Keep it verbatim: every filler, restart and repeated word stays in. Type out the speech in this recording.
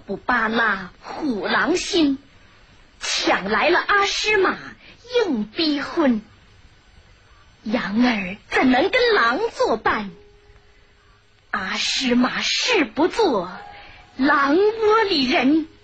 不把那虎狼心，抢来了阿诗玛硬逼婚。杨儿怎能跟狼作伴？阿诗玛誓不做狼窝里人。